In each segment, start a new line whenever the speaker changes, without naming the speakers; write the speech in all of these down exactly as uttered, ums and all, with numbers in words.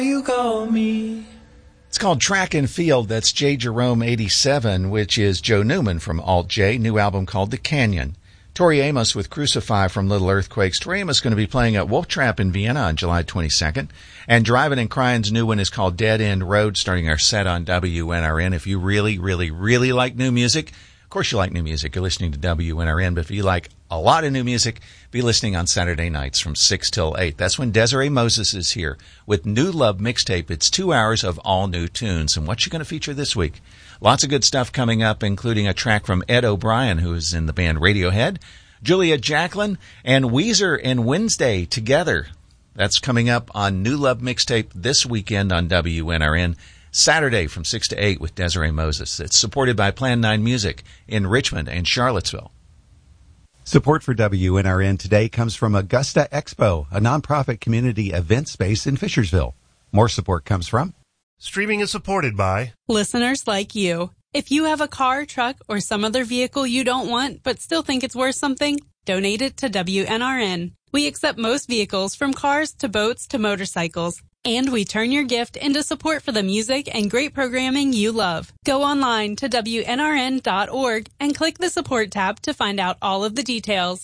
You call me.
It's called Track and Field. That's J. Jerome eighty-seven, which is Joe Newman from Alt J. New album called The Canyon. Tori Amos with Crucify from Little Earthquakes. Tori Amos is going to be playing at Wolf Trap in Vienna on July twenty-second. And Driving and Crying's new one is called Dead End Road, starting our set on W N R N. If you really, really, really like new music, of course you like new music, you're listening to W N R N, but if you like a lot of new music, be listening on Saturday nights from six till eight. That's when Desiree Moses is here with New Love Mixtape. It's two hours of all new tunes. And what's she going to feature this week? Lots of good stuff coming up, including a track from Ed O'Brien, who is in the band Radiohead, Julia Jacklin, and Weezer and Wednesday together. That's coming up on New Love Mixtape this weekend on W N R N, Saturday from six to eight with Desiree Moses. It's supported by Plan nine Music in Richmond and Charlottesville.
Support for W N R N today comes from Augusta Expo, a nonprofit community event space in Fishersville. More support comes from
Streaming is supported by
listeners like you. If you have a car, truck, or some other vehicle you don't want but still think it's worth something, donate it to W N R N. We accept most vehicles, from cars to boats to motorcycles. And we turn your gift into support for the music and great programming you love. Go online to W N R N dot org and click the support tab to find out all of the details.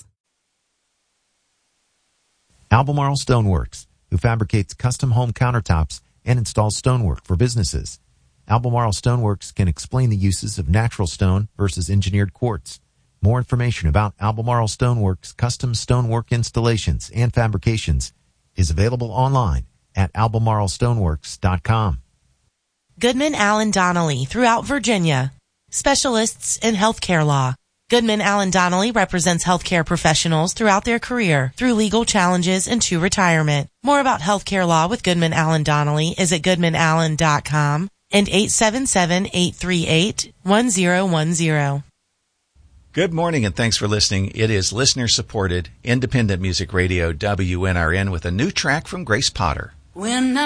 Albemarle Stoneworks, who fabricates custom home countertops and installs stonework for businesses. Albemarle Stoneworks can explain the uses of natural stone versus engineered quartz. More information about Albemarle Stoneworks custom stonework installations and fabrications is available online at albemarle stoneworks dot com.
Goodman Allen Donnelly throughout Virginia. Specialists in healthcare law. Goodman Allen Donnelly represents healthcare professionals throughout their career through legal challenges and to retirement. More about healthcare law with Goodman Allen Donnelly is at goodman allen dot com and eight seven seven, eight three eight, one zero one zero.
Good morning, and thanks for listening. It is listener-supported, independent music radio, W N R N, with a new track from Grace Potter.
When